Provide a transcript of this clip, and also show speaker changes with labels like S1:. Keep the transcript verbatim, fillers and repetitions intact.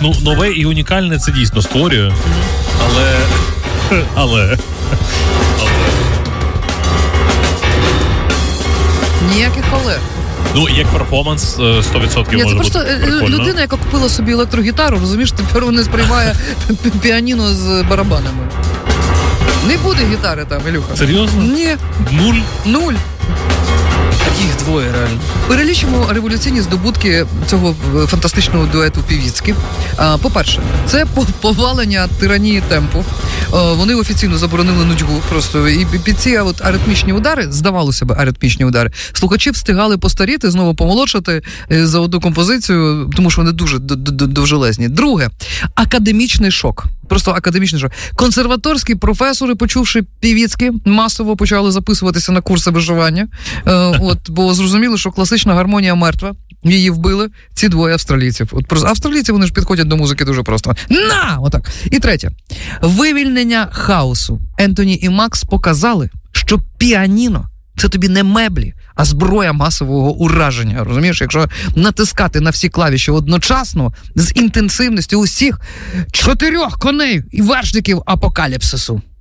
S1: Ну, нове і унікальне це дійсно створює. Але... Але... Але...
S2: Ніяких колег.
S1: Ну, як перформанс сто відсотків
S2: Ні,
S1: може
S2: бути
S1: бути
S2: просто
S1: прикольно.
S2: Людина, яка купила собі електрогітару, розумієш, тепер вона сприймає піаніно з барабанами. Не буде гітари там, Ілюха.
S1: Серйозно?
S2: Ні.
S1: Нуль?
S2: Нуль.
S3: Їх двоє, реально.
S2: Перелічимо революційні здобутки цього фантастичного дуету Півіцькі. По-перше, це повалення тиранії темпу. Вони офіційно заборонили нудьгу просто. І під ці от аритмічні удари, здавалося б, аритмічні удари, слухачі встигали постаріти, знову помолодшати за одну композицію, тому що вони дуже довжелезні. Друге, академічний шок. Просто академічний шок. Консерваторські професори, почувши Півіцькі, масово почали записуватися на курси виживання. От, бо зрозуміло, що класична гармонія мертва. Її вбили ці двоє австралійців. От просто австралійці, вони ж підходять до музики дуже просто. На! Отак. І третє. Вивільнення хаосу. Ентоні і Макс показали, що піаніно – це тобі не меблі, а зброя масового ураження. Розумієш? Якщо натискати на всі клавіші одночасно з інтенсивністю усіх чотирьох коней і вершників апокаліпсису.